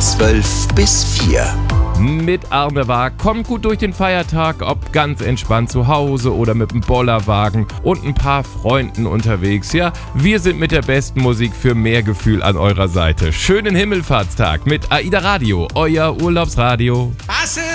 12 bis 4. Mit Arne Waag. Kommt gut durch den Feiertag, ob ganz entspannt zu Hause oder mit dem Bollerwagen und ein paar Freunden unterwegs. Ja, wir sind mit der besten Musik für mehr Gefühl an eurer Seite. Schönen Himmelfahrtstag mit AIDA Radio, euer Urlaubsradio. Passe